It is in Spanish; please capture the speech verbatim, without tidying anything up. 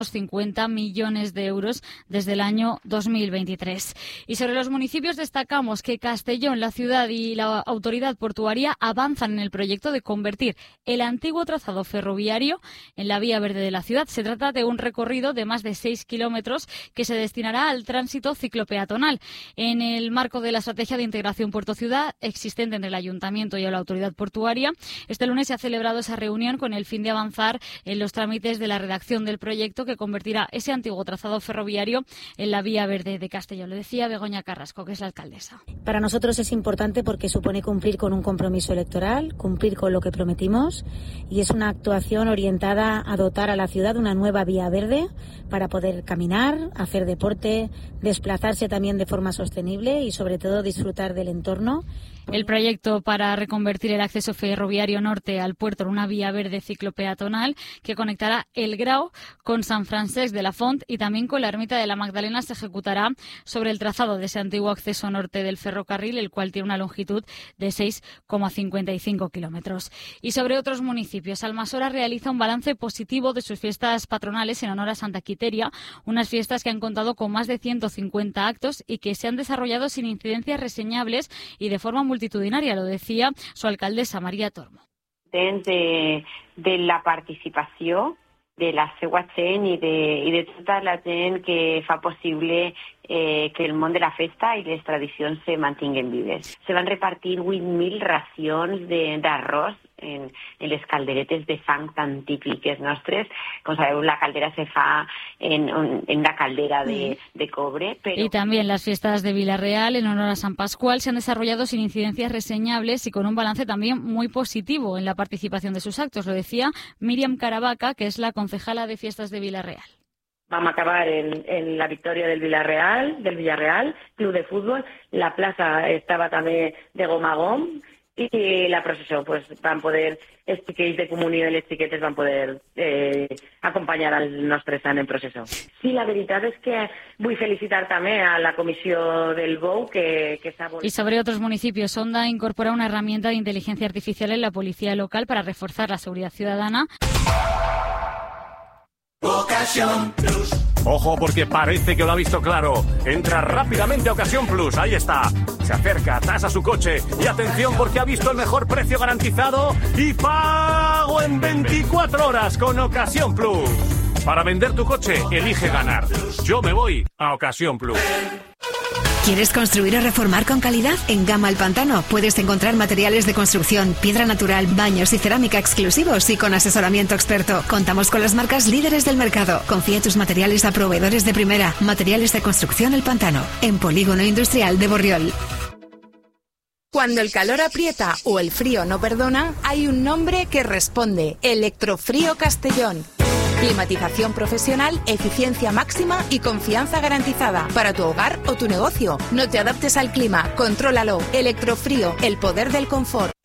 cincuenta millones de euros desde el año dos mil veintitrés. Y sobre los municipios destacamos que Castellón, la ciudad y la autoridad portuaria avanzan en el proyecto de convertir el antiguo trazado ferroviario en la vía verde de la ciudad. Se trata de un recorrido de más de seis kilómetros que se destinará al tránsito ciclopeatonal. En el marco de la estrategia de integración puerto-ciudad existente entre el Ayuntamiento y la autoridad portuaria, este lunes se ha celebrado esa reunión con el fin de avanzar en los trámites de la redacción del proyecto que convertirá ese antiguo trazado ferroviario en la vía verde de Castellón. Lo decía Begoña Carrasco, que es la alcaldesa. Para nosotros es importante porque supone cumplir con un compromiso electoral, cumplir con lo que prometimos, y es una actuación orientada a dotar a la ciudad de una nueva vía verde para poder caminar, hacer deporte, desplazarse también de forma sostenible y sobre todo disfrutar del entorno. El proyecto para reconvertir el acceso ferroviario norte al puerto en una vía verde ciclopeatonal que conectará El Grau con San Francesc de la Font y también con la Ermita de la Magdalena se ejecutará sobre el trazado de ese antiguo acceso norte del ferrocarril, el cual tiene una longitud de seis coma cincuenta y cinco kilómetros. Y sobre otros municipios, Almasora realiza un balance positivo de sus fiestas patronales en honor a Santa Quiteria, unas fiestas que han contado con más de ciento cincuenta actos y que se han desarrollado sin incidencias reseñables y de forma multitudinaria, lo decía su alcaldesa María Tormo. De, de la participació de la seua gent i de, i de tota la gent que fa possible eh, que el món de la festa i les tradicions se mantinguen vives. Se van repartir vuit mil racions d'arròs en, en les calderetes de fang tan típiques nostres. Com sabeu, la caldera se fa en, en una caldera de, de cobre. Pero... Y también las fiestas de Villarreal en honor a San Pascual se han desarrollado sin incidencias reseñables y con un balance también muy positivo en la participación de sus actos. Lo decía Míriam Caravaca, que es la concejala de fiestas de Villarreal. Vam acabar en, en la victòria del Villarreal, del Villarreal, club de futbol. La plaça estava també de gom a gom i la processó, pues, van poder, els xiquets de comunió i les xiquetes van poder eh, acompanyar al nostre sant en processó. Sí, la veritat és que vull felicitar també a la comissió del B O U que, que s'ha... Y sobre otros municipios, Onda incorpora una herramienta de inteligencia artificial en la policía local para reforzar la seguridad ciudadana. Ocasión Plus. Ojo, porque parece que lo ha visto claro. Entra rápidamente a Ocasión Plus. Ahí está. Se acerca, tasa su coche. Y atención, porque ha visto el mejor precio garantizado y pago en veinticuatro horas con Ocasión Plus. Para vender tu coche, elige ganar. Yo me voy a Ocasión Plus. ¿Quieres construir o reformar con calidad? En Gama El Pantano puedes encontrar materiales de construcción, piedra natural, baños y cerámica exclusivos y con asesoramiento experto. Contamos con las marcas líderes del mercado. Confía tus materiales a proveedores de primera. Materiales de construcción El Pantano, en Polígono Industrial de Borriol. Cuando el calor aprieta o el frío no perdona, hay un nombre que responde: Electrofrío Castellón. Climatización profesional, eficiencia máxima y confianza garantizada para tu hogar o tu negocio. No te adaptes al clima, contrólalo. Electrofrío, el poder del confort.